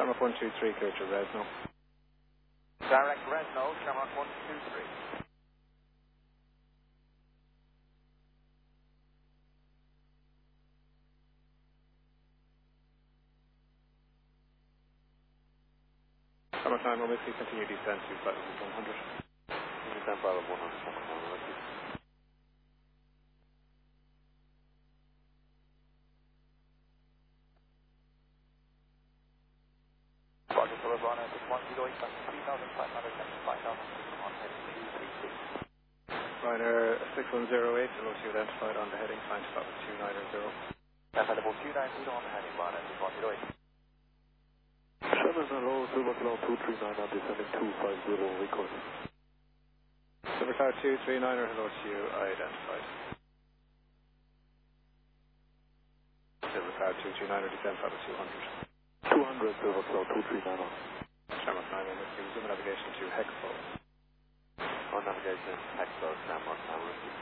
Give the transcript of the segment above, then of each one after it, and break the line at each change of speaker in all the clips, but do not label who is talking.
Shamrock 123, clear to Resno.
Direct Resno, Shamrock 123.
Shamrock 9, will please continue descent to flight level 100.
Descent flight level 100, Shamrock 9, will please. Roger, so Ron, at 108, 3,575 on heading 236.
Ryanair 6108, hello to you, identified on the heading, flying to flight level 290.
Flight level 290 on heading, Ron, at 108.
Sherman, hello, Silver Cloud 239, I'm descending 250, record.
Silver Cloud 239, hello to you, identified. Silver Cloud 229, descent flight level 200.
200, Silver Cloud 239.
Shamrock 9, will please resume navigation to Hexpo.
On navigation, Hexpo, Shamrock 9, will please.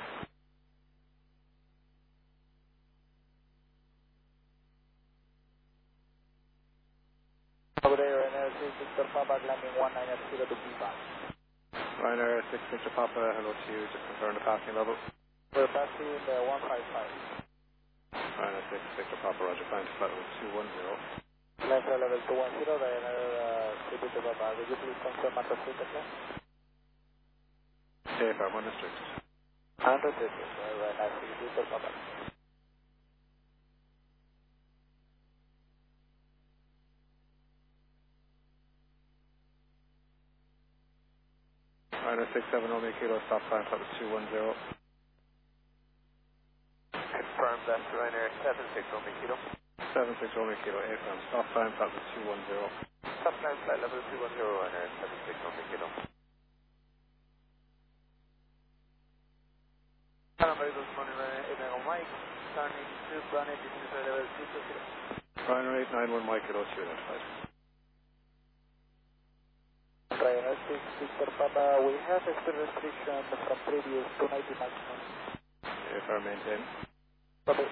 Over there, Ryanair 6 Victor Papa, landing 19 at 0 to B5.
Ryanair 6 Victor Papa, hello to you, just confirm the passing level.
We're passing 155.
Ryanair 6 Victor Papa, roger, flying to flight level 210.
Left level 210, Ryanair 6 Victor Papa, will you please confirm at the frequency?
JFR, unrestricted.
Unrestricted, Ryanair 6 Victor Papa.
Ryanair 67 Romeo Kilo, stop climb, flight level 210.
Confirm that's Ryanair 76 Romeo Kilo.
76 Romeo Kilo, AFM, stop climb, flight level 210.
Stop climb, flight level 210, Ryanair 76 Romeo Kilo. Hello, Maribel, good morning, Ryanair 891 Mike. Turning to Brunei, this is level 220.
Ryanair 891 Mike, hello to you, identified.
Ryanair 6 Victor Papa, we have a speed restriction from previous 290 maximum.
JFR, maintain.
Copy.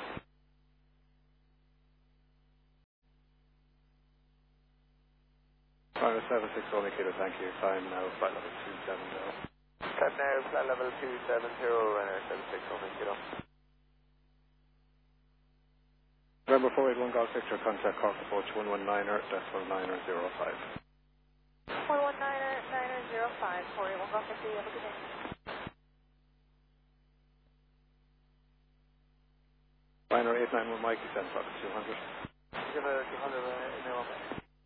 Ryanair 76 Romeo Kilo, thank you. Time now, flight level 270.
Ryanair flight level 270, Ryanair 76 Romeo Kilo.
November 481 Golf Victor, contact Cork approach 119er, decimal 905.
119er, 905, 481 Golf Victor, you have a good day.
Ryanair 891 Mike, descent flight level 200.
Give a 200 in the moment.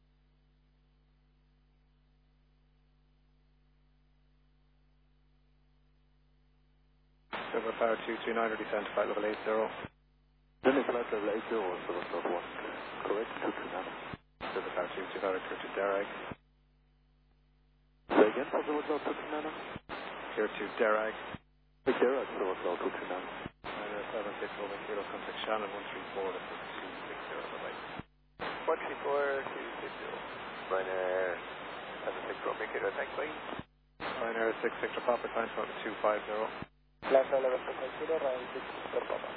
Silver Cloud 239, descent flight level 80.
Then it's flight level 80, Silver Cloud 1. Correct, 239.
Silver Cloud 229, clear to Derag.
Say again, Silver Cloud 239?
Clear to Derag.
Derag, Silver Cloud 239.
Ryanair 76 Romeo Kilo, contact Shannon 134, that's 260, bye-bye.
134, 260. Ryanair 76 Romeo Kilo, thanks, bye.
Ryanair 6 Victor Papa, climb to level 250.
Left level 250, Ryanair 6 Victor Papa.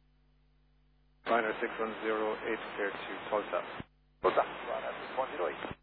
Ryanair 6108, clear to Tulsa.
Tulsa, Ryanair 6108.